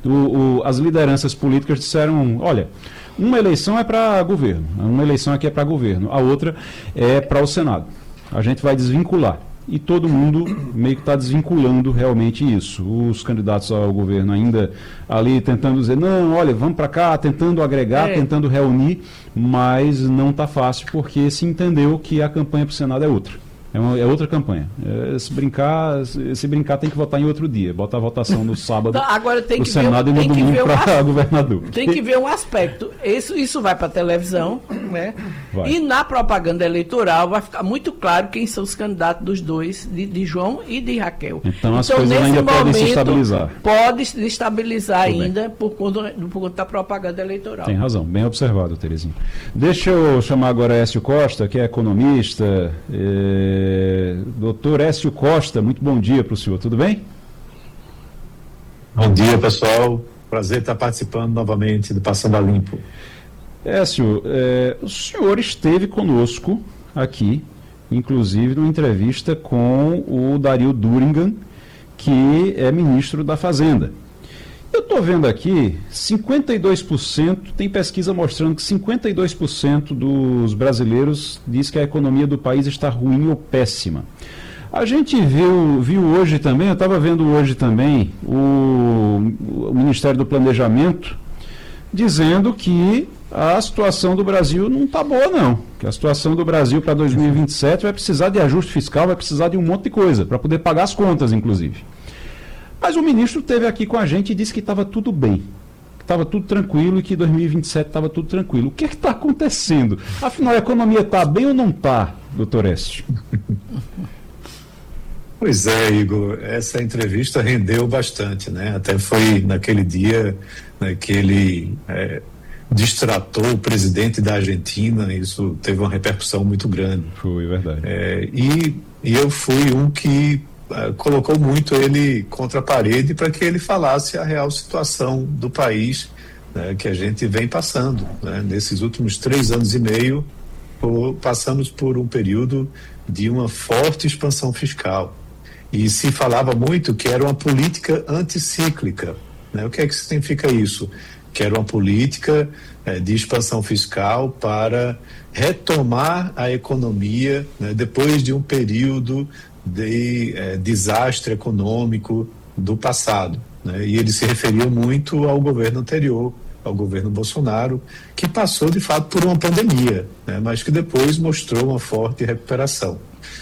As lideranças políticas disseram, olha, uma eleição é para governo, uma eleição aqui é para governo, a outra é para o Senado. A gente vai desvincular. E todo mundo meio que está desvinculando realmente isso. Os candidatos ao governo ainda ali tentando dizer, não, olha, vamos para cá, tentando agregar, tentando reunir, mas não está fácil porque se entendeu que a campanha para o Senado é outra. É outra campanha. Se brincar tem que votar em outro dia. Bota a votação no sábado agora tem no que Senado ver, e no domingo para governador. Tem que ver um aspecto. Isso vai para a televisão, né? E na propaganda eleitoral vai ficar muito claro quem são os candidatos dos dois, de João e de Raquel. Então as coisas ainda podem se estabilizar. Pode se estabilizar ainda por conta da propaganda eleitoral. Tem razão, bem observado, Terezinha. Deixa eu chamar agora Écio Costa, que é economista. Doutor Écio Costa, muito bom dia para o senhor, tudo bem? Bom dia, pessoal. Prazer estar participando novamente do Passando a Limpo. Écio, o senhor esteve conosco aqui, inclusive numa entrevista com o Dario Durigan, que é ministro da Fazenda. Eu estou vendo aqui, 52%, tem pesquisa mostrando que 52% dos brasileiros diz que a economia do país está ruim ou péssima. A gente viu hoje também, eu estava vendo hoje também o Ministério do Planejamento dizendo que a situação do Brasil não está boa não, que a situação do Brasil para 2027 vai precisar de ajuste fiscal, vai precisar de um monte de coisa, para poder pagar as contas, inclusive. Mas o ministro esteve aqui com a gente e disse que estava tudo bem, que estava tudo tranquilo e que 2027 estava tudo tranquilo. O que é que está acontecendo? Afinal, a economia está bem ou não está, doutor Écio? Pois é, Igor, essa entrevista rendeu bastante, né? Até foi naquele dia, né, que ele destratou o presidente da Argentina, isso teve uma repercussão muito grande. Foi verdade. E eu fui um que colocou muito ele contra a parede para que ele falasse a real situação do país, né, que a gente vem passando, né? Nesses últimos 3 anos e meio, passamos por um período de uma forte expansão fiscal e se falava muito que era uma política anticíclica, né? O que é que significa isso? Que era uma política de expansão fiscal para retomar a economia, né, depois de um período de desastre econômico do passado, né? E ele se referiu muito ao governo anterior, ao governo Bolsonaro, que passou de fato por uma pandemia, né? Mas que depois mostrou uma forte recuperação.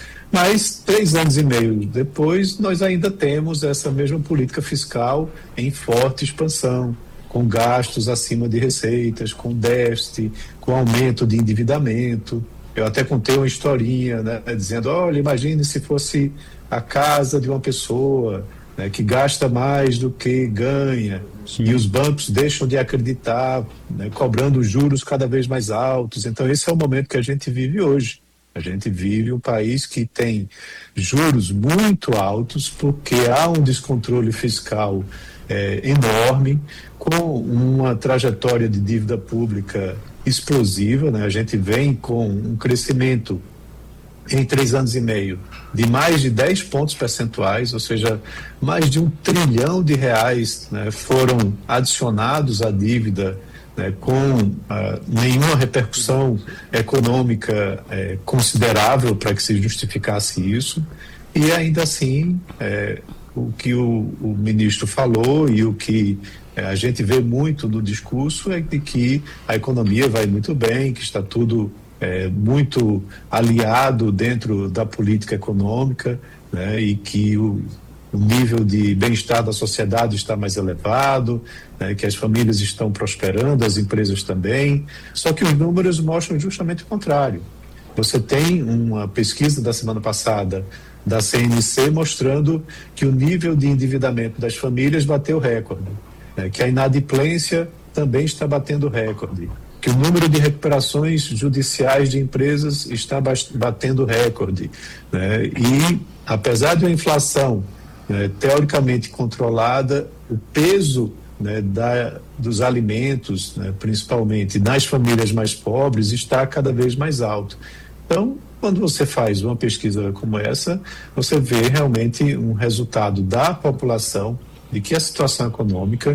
Mas 3 anos e meio depois, nós ainda temos essa mesma política fiscal em forte expansão, com gastos acima de receitas, com déficit, com aumento de endividamento. Eu até contei uma historinha, né, dizendo, olha, imagine se fosse a casa de uma pessoa, né, que gasta mais do que ganha. Sim. E os bancos deixam de acreditar, né, cobrando juros cada vez mais altos. Então esse é o momento que a gente vive hoje. A gente vive um país que tem juros muito altos porque há um descontrole fiscal enorme, com uma trajetória de dívida pública explosiva, né? A gente vem com um crescimento em 3 anos e meio de mais de 10 pontos percentuais, ou seja, mais de R$1 trilhão, né, foram adicionados à dívida, né, com nenhuma repercussão econômica considerável para que se justificasse isso, e ainda assim o que o ministro falou e o que a gente vê muito no discurso é de que a economia vai muito bem, que está tudo muito aliado dentro da política econômica, né, e que o nível de bem-estar da sociedade está mais elevado, né, que as famílias estão prosperando, as empresas também. Só que os números mostram justamente o contrário. Você tem uma pesquisa da semana passada da CNC mostrando que o nível de endividamento das famílias bateu recorde, né, que a inadimplência também está batendo recorde, que o número de recuperações judiciais de empresas está batendo recorde, né, e apesar de uma inflação teoricamente controlada, o peso, né, dos alimentos, né, principalmente nas famílias mais pobres, está cada vez mais alto. Então, quando você faz uma pesquisa como essa, você vê realmente um resultado da população de que a situação econômica